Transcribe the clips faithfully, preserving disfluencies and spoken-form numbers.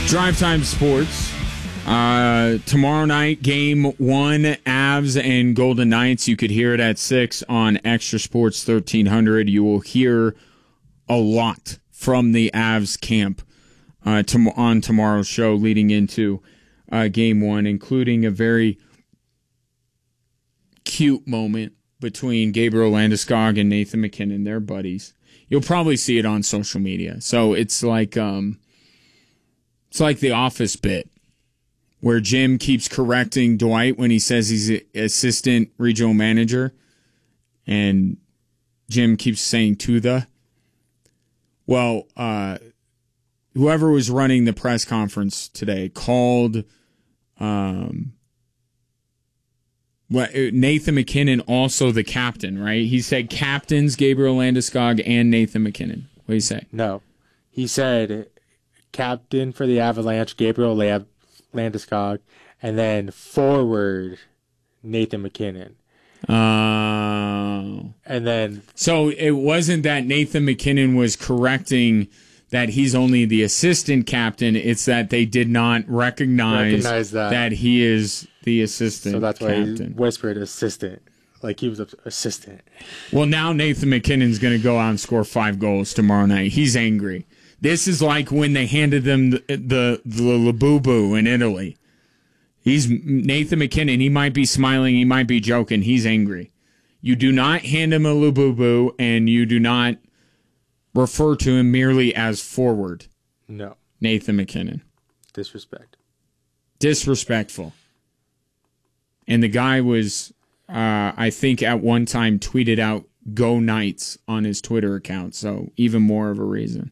Drive Time Sports. Uh, tomorrow night, game one, Avs and Golden Knights. You could hear it at six on Extra Sports thirteen hundred. You will hear a lot from the Avs camp uh, to, on tomorrow's show leading into uh, game one, including a very cute moment between Gabriel Landeskog and Nathan MacKinnon. They're buddies. You'll probably see it on social media. So it's like um, it's like the Office bit where Jim keeps correcting Dwight when he says he's an assistant regional manager, and Jim keeps saying to the. Well, uh, whoever was running the press conference today called um, Nathan MacKinnon also the captain, right? He said captains Gabriel Landeskog and Nathan MacKinnon. What do you say? No. He said captain for the Avalanche, Gabriel Lab. Landeskog, and then forward Nathan MacKinnon. Oh. And then... So it wasn't that Nathan MacKinnon was correcting that he's only the assistant captain. It's that they did not recognize, recognize that. that he is the assistant captain. So that's captain. why he whispered assistant. Like he was an assistant. Well, now Nathan MacKinnon's going to go out and score five goals tomorrow night. He's angry. This is like when they handed them the the, the Labubu in Italy. He's Nathan MacKinnon. He might be smiling. He might be joking. He's angry. You do not hand him a Labubu, and you do not refer to him merely as forward. No. Nathan MacKinnon. Disrespect. Disrespectful. And the guy was, uh, I think at one time, tweeted out "Go Knights" on his Twitter account. So even more of a reason.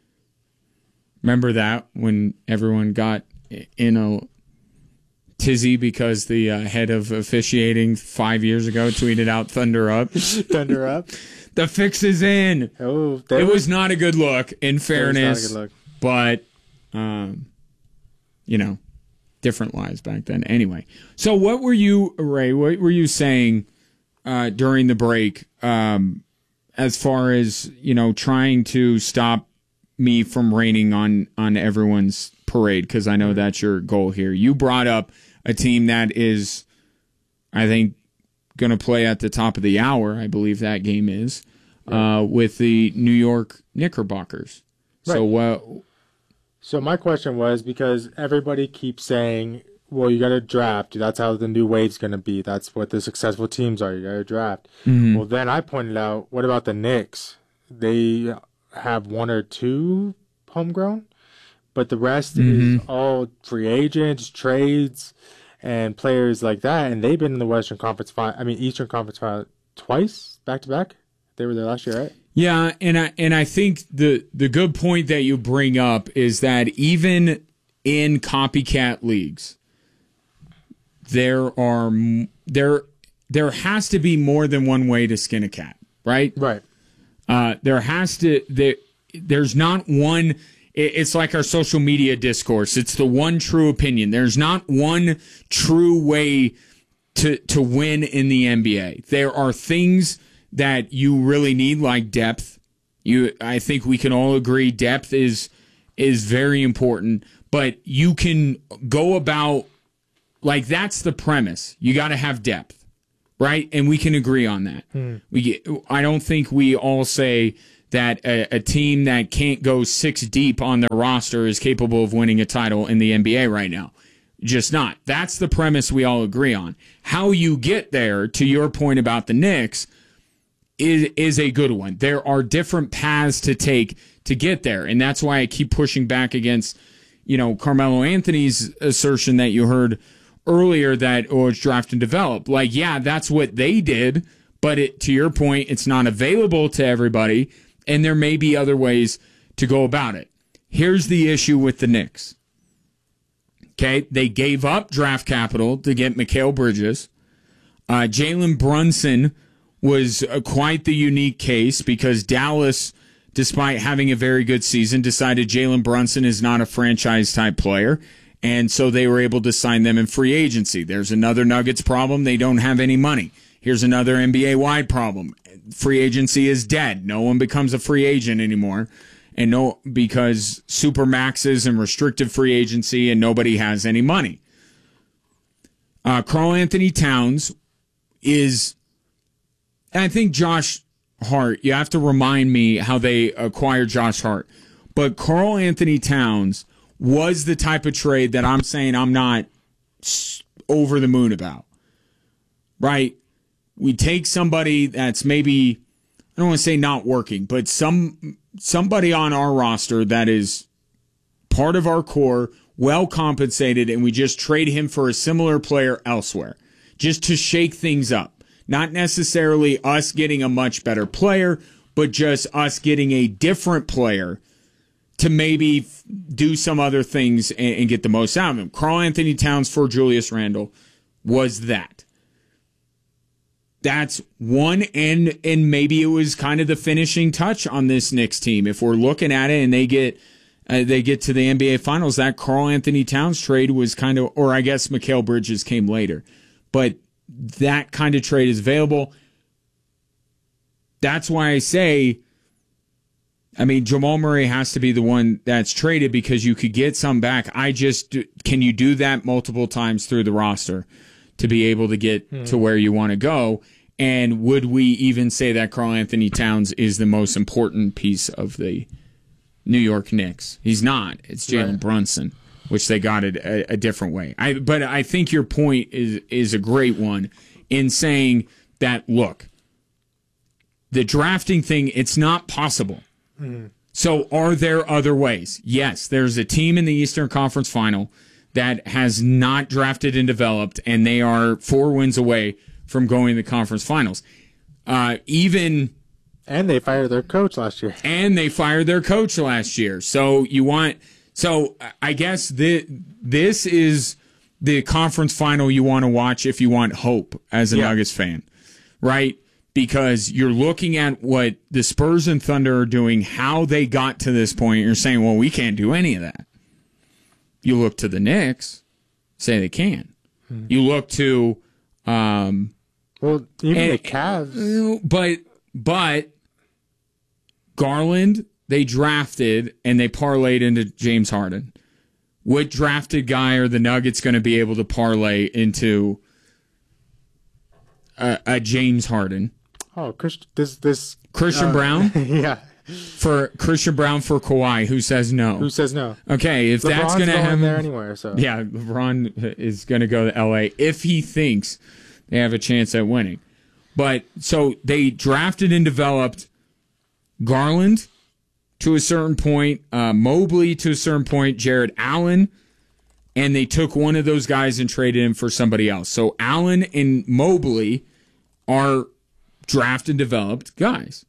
Remember that when everyone got in a tizzy because the uh, head of officiating five years ago tweeted out "Thunder up." Thunder up. The fix is in. Oh, it was, was not a good look, in fairness. Not a good look. But, um, you know, different lives back then. Anyway, so what were you, Ray, what were you saying uh, during the break um, as far as, you know, trying to stop me from raining on on everyone's parade, because I know that's your goal here. You brought up a team that is, I think, going to play at the top of the hour. I believe that game is right. uh, with the New York Knickerbockers. Right. So what? Uh, so my question was, because everybody keeps saying, "Well, you got to draft. That's how the new wave's going to be. That's what the successful teams are. You got to draft." Mm-hmm. Well, then I pointed out, what about the Knicks? They have one or two homegrown, but the rest mm-hmm. is all free agents, trades, and players like that. And they've been in the Western Conference final, I mean Eastern Conference final twice back to back. They were there last year, right? Yeah, and I and I think the the good point that you bring up is that even in copycat leagues, there are there there has to be more than one way to skin a cat, right? Right. Uh, there has to there, there's not one. It's like our social media discourse. It's the one true opinion. There's not one true way to to win in the N B A. There are things that you really need, like depth. You, I think we can all agree depth is is very important. But you can go about, like, that's the premise. You got to have depth. Right, and we can agree on that. Hmm. We, get, I don't think we all say that a, a team that can't go six deep on their roster is capable of winning a title in the N B A right now. Just not. That's the premise we all agree on. How you get there, to your point about the Knicks, is is a good one. There are different paths to take to get there, and that's why I keep pushing back against, you know, Carmelo Anthony's assertion that you heard earlier that, oh, it's draft and develop. Like, yeah, that's what they did, but it, to your point, it's not available to everybody, and there may be other ways to go about it. Here's the issue with the Knicks. Okay, they gave up draft capital to get Mikal Bridges. Uh, Jalen Brunson was uh, quite the unique case because Dallas, despite having a very good season, decided Jalen Brunson is not a franchise-type player. And so they were able to sign them in free agency. There's another Nuggets problem. They don't have any money. Here's another N B A-wide problem. Free agency is dead. No one becomes a free agent anymore. and no because super maxes and restricted free agency and nobody has any money. Uh, Karl Anthony Towns is, and I think Josh Hart, you have to remind me how they acquired Josh Hart, but Karl Anthony Towns was the type of trade that I'm saying I'm not over the moon about, right? We take somebody that's maybe, I don't want to say not working, but some somebody on our roster that is part of our core, well compensated, and we just trade him for a similar player elsewhere, just to shake things up. Not necessarily us getting a much better player, but just us getting a different player to maybe do some other things and, and get the most out of him. Karl Anthony Towns for Julius Randle was that. That's one, and and maybe it was kind of the finishing touch on this Knicks team. If we're looking at it and they get uh, they get to the N B A Finals, that Karl Anthony Towns trade was kind of, or I guess Mikal Bridges came later, but that kind of trade is available. That's why I say, I mean, Jamal Murray has to be the one that's traded because you could get some back. I just, can you do that multiple times through the roster to be able to get mm. to where you want to go? And would we even say that Karl Anthony Towns is the most important piece of the New York Knicks? He's not. It's Jalen right. Brunson, which they got it a, a different way. I, but I think your point is is a great one in saying that, look, the drafting thing, it's not possible. Mm. So are there other ways? Yes, there's a team in the Eastern Conference Final that has not drafted and developed, and they are four wins away from going to the conference finals. Uh, even and they fired their coach last year. And they fired their coach last year. So you want so I guess the this is the conference final you want to watch if you want hope as a yeah. Nuggets fan, right? Because you're looking at what the Spurs and Thunder are doing, how they got to this point. You're saying, well, we can't do any of that. You look to the Knicks, say they can. Hmm. You look to, um, well, even and, the Cavs, but but Garland they drafted and they parlayed into James Harden. What drafted guy are the Nuggets going to be able to parlay into a, a James Harden? Oh, Chris, this this Christian uh, Brown, yeah. For Christian Brown for Kawhi, who says no? Who says no? Okay, if LeBron's that's going to happen there anywhere, so yeah, LeBron is going to go to L A if he thinks they have a chance at winning. But so they drafted and developed Garland to a certain point, uh, Mobley to a certain point, Jared Allen, and they took one of those guys and traded him for somebody else. So Allen and Mobley are draft and developed guys.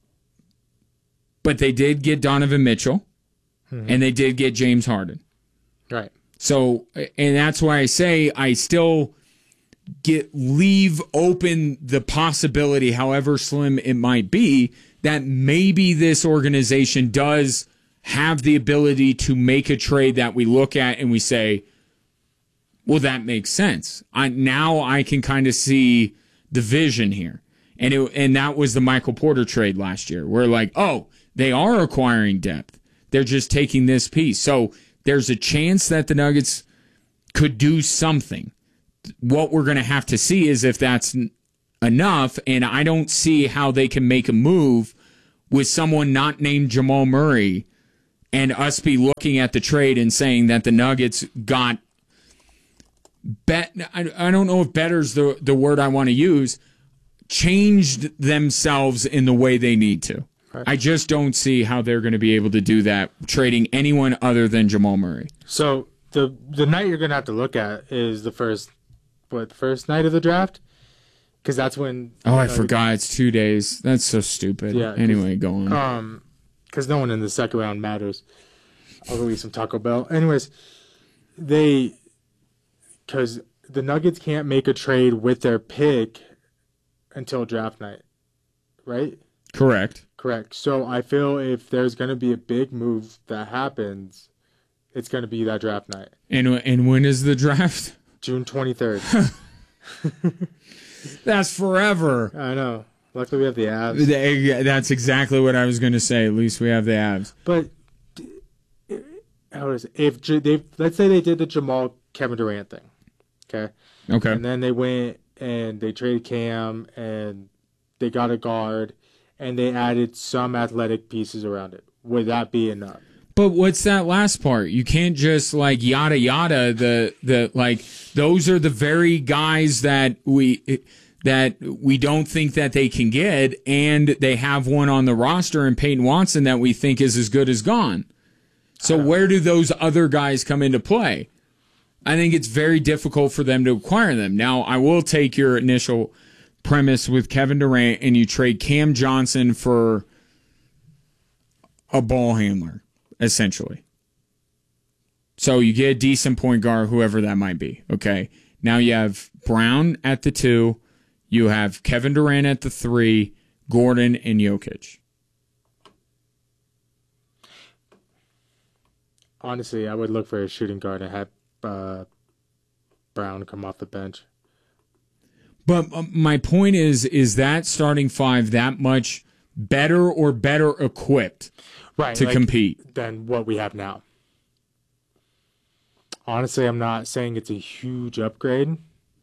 But they did get Donovan Mitchell, mm-hmm. and they did get James Harden. Right. So, and that's why I say I still get leave open the possibility, however slim it might be, that maybe this organization does have the ability to make a trade that we look at and we say, well, that makes sense. I, now I can kind of see the vision here. And it, and that was the Michael Porter trade last year. We're like, oh, they are acquiring depth. They're just taking this piece. So there's a chance that the Nuggets could do something. What we're going to have to see is if that's n- enough, and I don't see how they can make a move with someone not named Jamal Murray and us be looking at the trade and saying that the Nuggets got bet. I, I don't know if better's the, the word I want to use, changed themselves in the way they need to. Right. I just don't see how they're going to be able to do that, trading anyone other than Jamal Murray. So the the night you're going to have to look at is the first, what, first night of the draft? Because that's when... Oh, I know, forgot. It's two days. That's so stupid. Yeah. Anyway, go on. Um, because no one in the second round matters. I'll go eat some Taco Bell. Anyways, they... Because the Nuggets can't make a trade with their pick until draft night, right? Correct. Correct. So I feel if there's going to be a big move that happens, it's going to be that draft night. And and when is the draft? June twenty-third. That's forever. I know. Luckily, we have the Avs. They- That's exactly what I was going to say. At least we have the Avs. But how is it? If J- they let's say they did the Jamal Kevin Durant thing, okay, Okay. and then they went and they traded Cam and they got a guard and they added some athletic pieces around it. Would that be enough? But what's that last part? You can't just like yada yada the the like those are the very guys that we that we don't think that they can get, and they have one on the roster in Peyton Watson that we think is as good as gone. So where do those other guys come into play? I think it's very difficult for them to acquire them. Now, I will take your initial premise with Kevin Durant and you trade Cam Johnson for a ball handler, essentially. So you get a decent point guard, whoever that might be. Okay. Now you have Brown at the two. You have Kevin Durant at the three, Gordon and Jokic. Honestly, I would look for a shooting guard and have uh, Brown come off the bench. But uh, my point is, is that starting five that much better or better equipped right, to like, compete than what we have now? Honestly, I'm not saying it's a huge upgrade.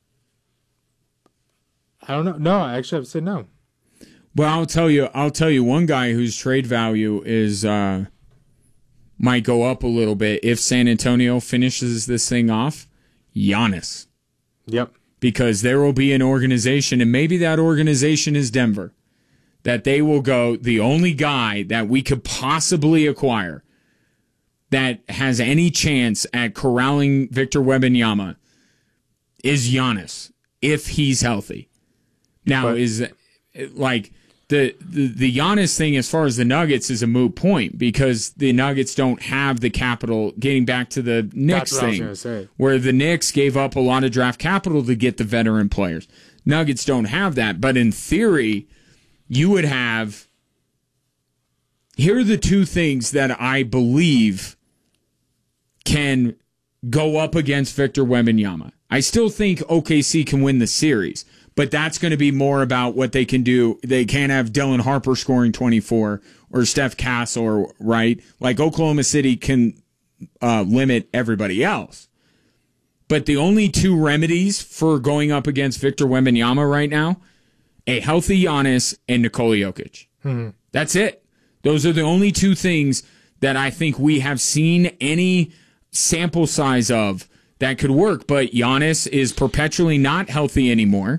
I don't know. No, I actually have to say no. Well, I'll tell you. I'll tell you one guy whose trade value is uh, might go up a little bit if San Antonio finishes this thing off. Giannis, Yep. because there will be an organization, and maybe that organization is Denver, that they will go. The only guy that we could possibly acquire that has any chance at corralling Victor Wembanyama is Giannis if he's healthy. Now, But- is like the, the the Giannis thing as far as the Nuggets is a moot point because the Nuggets don't have the capital. Getting back to the Knicks That's what I was thing, gonna say. where the Knicks gave up a lot of draft capital to get the veteran players. Nuggets don't have that, but in theory, you would have. Here are the two things that I believe can go up against Victor Wembanyama. I still think O K C can win the series, but that's going to be more about what they can do. They can't have Dylan Harper scoring twenty-four or Steph Castle, right? Like Oklahoma City can uh, limit everybody else. But the only two remedies for going up against Victor Wembanyama right now, a healthy Giannis and Nikola Jokic. Mm-hmm. That's it. Those are the only two things that I think we have seen any sample size of that could work. But Giannis is perpetually not healthy anymore.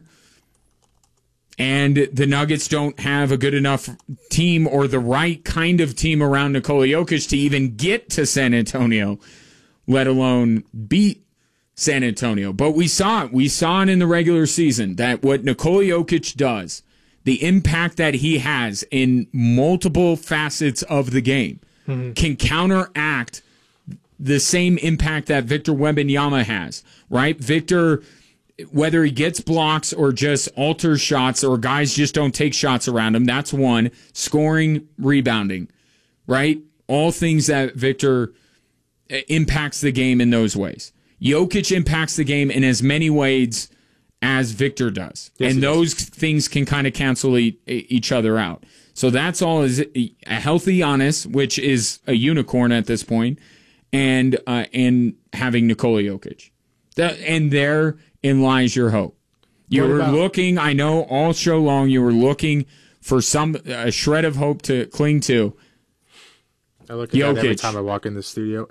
And the Nuggets don't have a good enough team or the right kind of team around Nikola Jokic to even get to San Antonio, let alone beat San Antonio. But we saw it. We saw it in the regular season that what Nikola Jokic does, the impact that he has in multiple facets of the game, mm-hmm. can counteract the same impact that Victor Wembanyama has, right? Victor, whether he gets blocks or just alters shots or guys just don't take shots around him, that's one. Scoring, rebounding, right? All things that Victor impacts the game in those ways. Jokic impacts the game in as many ways as Victor does. Yes, and those does. things can kind of cancel e- each other out. So that's all is a healthy Giannis, which is a unicorn at this point, and uh, and having Nikola Jokic. That, and therein lies your hope. You What were about- looking, I know all show long, you were looking for some a shred of hope to cling to. I look at that every Jokic. time I walk in the studio.